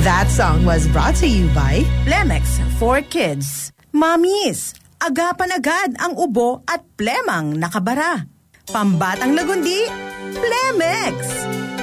That song was brought to you by Plemex for Kids. Mamis, agapan agad ang ubo at plemang nakabara. Pambatang lagundi, Plemex!